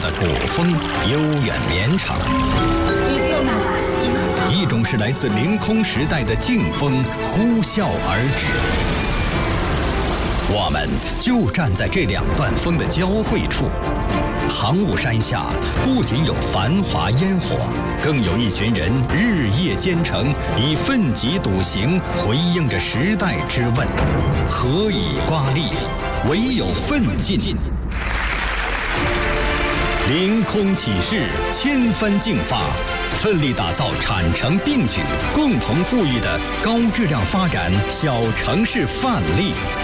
的古风悠远绵长，一种是来自凌空时代的劲风呼啸而至。我们就站在这两段风的交汇处。航雾山下不仅有繁华烟火，更有一群人日夜兼程，以奋楫笃行回应着时代之问：何以刮砺？唯有奋进。凌空起势，千帆竞发，奋力打造产城并举、共同富裕的高质量发展小城市范例。